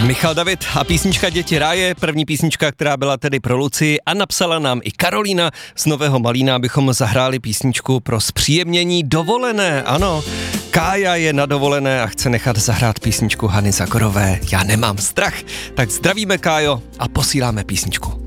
Michal David a písnička Děti ráje, první písnička, která byla tedy pro Lucii, a napsala nám i Karolína z Nového Malína, abychom zahráli písničku pro zpříjemnění dovolené. Ano, Kája je na dovolené a chce nechat zahrát písničku Hany Zagorové Já nemám strach. Tak zdravíme, Kájo, a posíláme písničku.